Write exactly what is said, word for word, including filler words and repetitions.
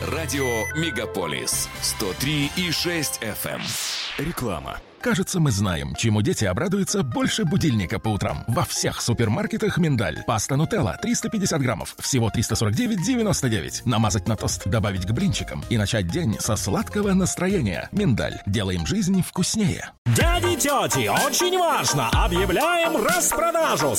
Радио «Мегаполис» сто три и шесть эф эм. Реклама. Кажется, мы знаем, чему дети обрадуются больше будильника по утрам. Во всех супермаркетах «Миндаль». Паста «Нутелла» триста пятьдесят граммов. Всего триста сорок девять девяносто девять. Намазать на тост, добавить к блинчикам и начать день со сладкого настроения. «Миндаль». Делаем жизнь вкуснее. Дяди, тети, очень важно! Объявляем распродажу!